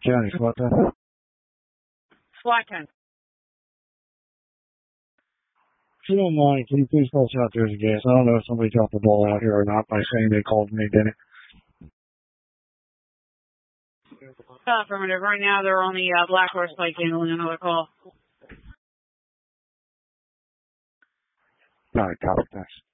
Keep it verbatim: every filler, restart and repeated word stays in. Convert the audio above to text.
County, SWAT ten. SWAT ten. If you don't mind, can you please pulse out there's a gas? I don't know if somebody dropped the ball out here or not by saying they called and they didn't. Uh, affirmative. Right now, they're on the uh, Black Horse Pike handling another call. All right, copy, thanks.